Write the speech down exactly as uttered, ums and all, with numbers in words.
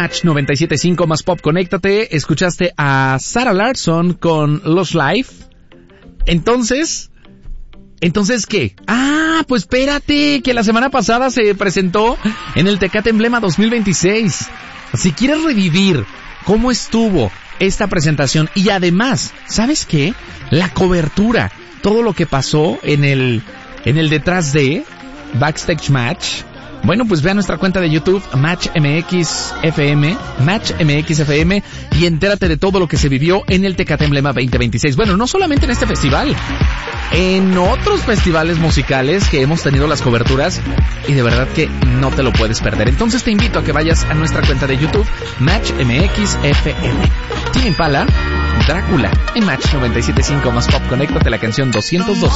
Match noventa y siete punto cinco más Pop, conéctate. Escuchaste a Sarah Larsson con Lost Life. Entonces, ¿entonces qué? Ah, pues espérate, que la semana pasada se presentó en el Tecate Emblema dos mil veintiséis. Si quieres revivir cómo estuvo esta presentación y además, ¿sabes qué? La cobertura, todo lo que pasó en el, en el detrás de Backstage Match. Bueno, pues ve a nuestra cuenta de YouTube, Match M X F M, Match M X F M, y entérate de todo lo que se vivió en el Tecate Emblema veinte veintiséis. Bueno, no solamente en este festival, en otros festivales musicales que hemos tenido las coberturas, y de verdad que no te lo puedes perder. Entonces te invito a que vayas a nuestra cuenta de YouTube, Match M X F M. Tame Impala, Drácula, en Match noventa y siete punto cinco más Pop, conéctate, la canción doscientos dos.